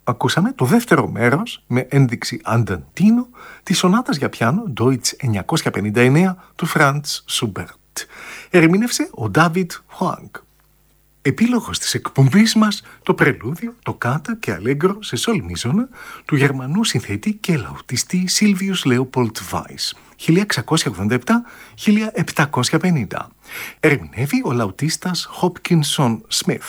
Ακούσαμε το δεύτερο μέρος με ένδειξη ανταντίνο της σονάτας για πιάνο Deutsch 959 του Franz Schubert. Ερμήνευσε ο Ντάβιντ Χουάνγκ. Επίλογος της εκπομπής μας το πρελούδιο, το κάτα και αλέγκρο σε σολ μίζωνα του Γερμανού συνθέτη και λαουτιστή Σίλβιους Λέοπολτ Βάις 1687-1750. Ερμηνεύει ο λαουτίστας Χόπκινσον Σμιθ.